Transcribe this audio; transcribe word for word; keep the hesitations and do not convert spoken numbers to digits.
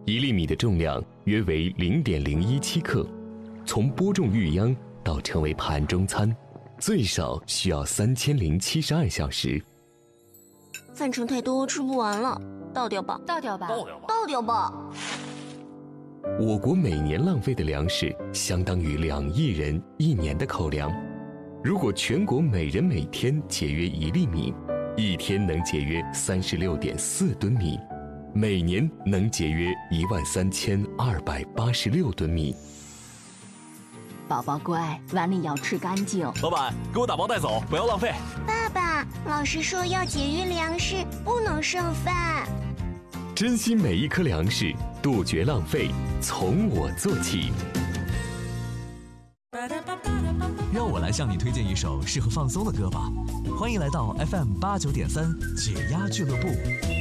一粒米的重量约为零点零一七克，从播种育秧到成为盘中餐，最少需要三千零七十二小时。 饭盛太多，吃不完了，倒掉吧， 倒掉吧， 倒掉吧，倒掉吧。 我国每年浪费的粮食相当于两亿人一年的口粮。如果全国每人每天节约一粒米，一天能节约三十六点四吨米，每年能节约一万三千二百八十六吨米。 宝宝乖，碗里要吃干净。 老板，给我打包带走，不要浪费。 爸爸，老师说要节约粮食，不能剩饭。 珍惜每一颗粮食，杜绝浪费，从我做起。 让我来向你推荐一首适合放松的歌吧。欢迎来到 F M 八九点三解压俱乐部。